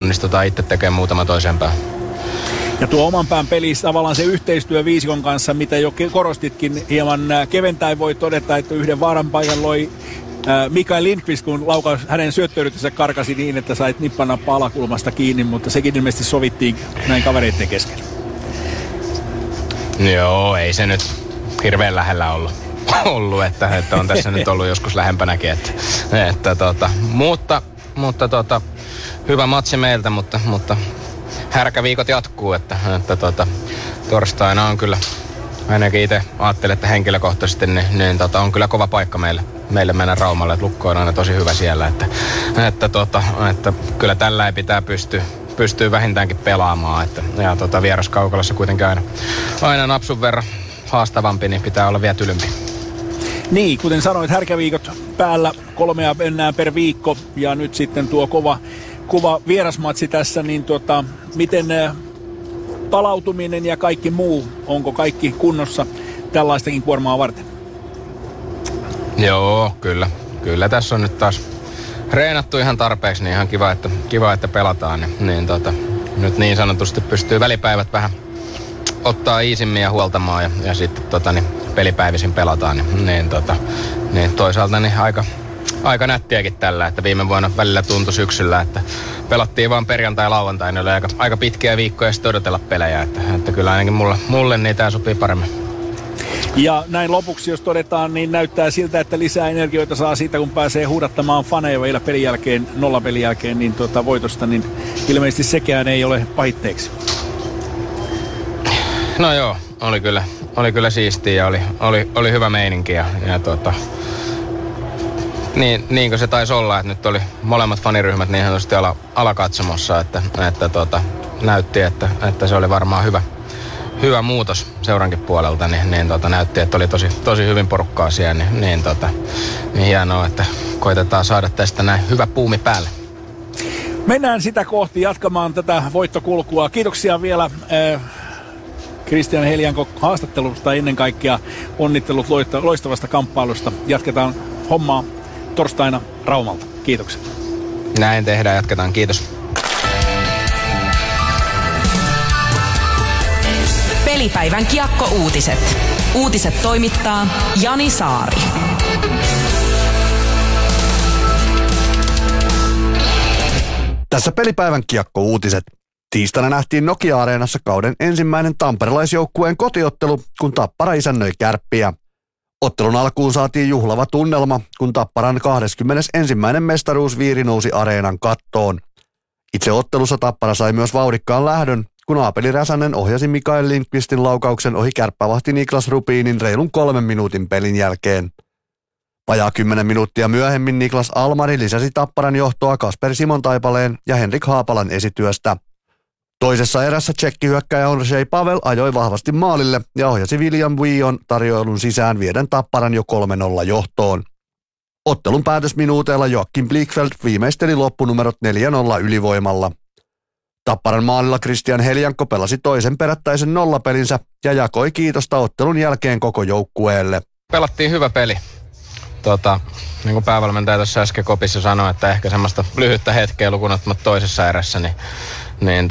onnistutaan itse tekemään muutama toiseen päin. Ja tuo oman pään pelissä tavallaan se yhteistyö viisikon kanssa, mitä jo korostitkin, hieman keventäen voi todeta, että yhden vaaran paikan loi Mikael Lindqvist, kun laukaus hänen syöttöyritysensä karkasi niin, että sait nippanappa alakulmasta kiinni, mutta sekin ilmeisesti sovittiin näin kavereiden kesken. Joo, ei se nyt hirveän lähellä ollut että on tässä nyt ollut joskus lähempänäkin, mutta hyvä matsi meiltä, mutta härkäviikot jatkuu, että torstaina on kyllä, ainakin itse ajattelen, että henkilökohtaisesti niin on kyllä kova paikka meille mennä Raumalle, että Lukko on aina tosi hyvä siellä, että kyllä tällä ei pitää pystyy vähintäänkin pelaamaan, ja vieraskaukalassa kuitenkin aina napsun verran haastavampi, niin pitää olla vielä tylympi. Niin, kuten sanoit, härkäviikot päällä, 3 mennään per viikko, ja nyt sitten tuo kova vierasmatsi tässä, niin miten palautuminen ja kaikki muu, onko kaikki kunnossa tällaistakin kuormaa varten? Joo, kyllä tässä on nyt taas reenattu ihan tarpeeksi, niin ihan kiva, että pelataan, niin nyt niin sanotusti pystyy välipäivät vähän ottaa iisimmin ja huoltamaan ja sitten pelipäivisin pelataan, niin toisaalta niin aika nättiäkin tällä, että viime vuonna välillä tuntui syksyllä, että pelattiin vaan perjantai-lauantai, niin oli aika pitkiä viikkoja sitten odotella pelejä, että kyllä ainakin mulle niin tää sopii paremmin. Ja näin lopuksi, jos todetaan, niin näyttää siltä, että lisää energioita saa siitä, kun pääsee huudattamaan faneja vielä pelin jälkeen, nollapelin jälkeen, niin voitosta, niin ilmeisesti sekään ei ole pahitteeksi. No joo, oli kyllä siistiä ja oli hyvä meininki ja niin kuin se taisi olla, että nyt oli molemmat faniryhmät niin sanotusti alakatsomossa, että näytti, että se oli varmaan hyvä muutos seurankin puolelta, niin näytti, että oli tosi hyvin porukkaa siellä, niin hienoa, että koitetaan saada tästä näin hyvä puumi päälle. Mennään sitä kohti jatkamaan tätä voittokulkua. Kiitoksia vielä Kristian Helianko haastattelusta, ennen kaikkea onnittelut loistavasta kamppailusta. Jatketaan hommaa torstaina Raumalta. Kiitoksia. Näin tehdään, jatketaan. Kiitos. Pelipäivän kiekko-uutiset. Uutiset toimittaa Jani Saari. Tässä pelipäivän kiekko-uutiset. Tiistaina nähtiin Nokia-areenassa kauden ensimmäinen tamperelaisjoukkueen kotiottelu, kun Tappara isännöi Kärppiä. Ottelun alkuun saatiin juhlava tunnelma, kun Tapparan 21. mestaruusviiri nousi areenan kattoon. Itse ottelussa Tappara sai myös vauhdikkaan lähdön, kun Aapeli Räsänen ohjasi Mikael Lindqvistin laukauksen ohi kärppävahti Niklas Rubinin reilun 3 minuutin pelin jälkeen. Vajaa 10 minuuttia myöhemmin Niklas Almari lisäsi Tapparan johtoa Kasper Simon-Taipaleen ja Henrik Haapalan esityöstä. Toisessa erässä tsekkihyökkäjä Ondřej Pavel ajoi vahvasti maalille ja ohjasi William Buillon tarjoilun sisään vieden Tapparan jo 3-0 johtoon. Ottelun päätösminuuteilla Joakim Blichfeld viimeisteli loppunumerot 4-0 ylivoimalla. Tapparan maalilla Kristian Helianko pelasi toisen perättäisen nollapelinsä ja jakoi kiitosta ottelun jälkeen koko joukkueelle. Pelattiin hyvä peli. Niin kuin päävalmentaja tuossa äsken kopissa sanoi, että ehkä semmoista lyhyttä hetkeä lukunottamatta toisessa erässä, niin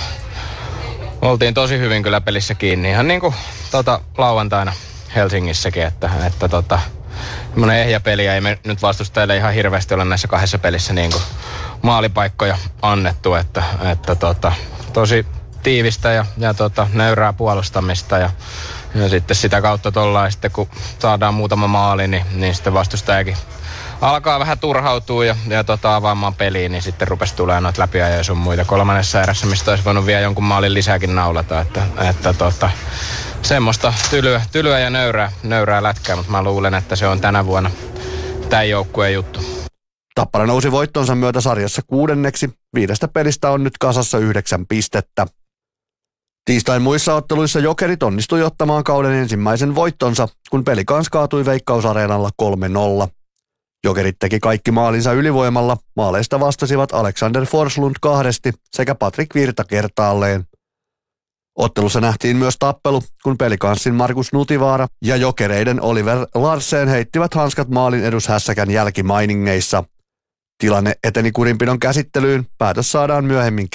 oltiin tosi hyvin kyllä pelissä kiinni. Ihan niin kuin lauantaina Helsingissäkin, että semmoinen ehjä peli ei me nyt vastustajille ihan hirveästi ole näissä 2 pelissä niin kuin maalipaikkoja annettu, että tosi tiivistä ja nöyrää puolustamista ja sitten sitä kautta sitten kun saadaan muutama maali, niin sitten vastustajakin alkaa vähän turhautua ja avaamaan peliin, niin sitten rupesi tulemaan noita läpiajoja sun muita 3. erässä, mistä olisi voinut vielä jonkun maalin lisääkin naulata, että semmoista tylyä ja nöyrää lätkää, mutta mä luulen, että se on tänä vuonna tämän joukkueen juttu. Tappara nousi voittonsa myötä sarjassa 6. 5 pelistä on nyt kasassa 9 pistettä. Tiistain muissa otteluissa Jokerit onnistui ottamaan kauden ensimmäisen voittonsa, kun Pelikans kaatui Veikkausareenalla 3-0. Jokerit teki kaikki maalinsa ylivoimalla, maaleista vastasivat Alexander Forslund 2 sekä Patrik Virta kertaalleen. Ottelussa nähtiin myös tappelu, kun Pelikansin Markus Nutivaara ja Jokereiden Oliver Larsen heittivät hanskat maalin edushässäkän jälkimainingeissa. Tilanne eteni kurinpidon käsittelyyn, päätös saadaan myöhemmin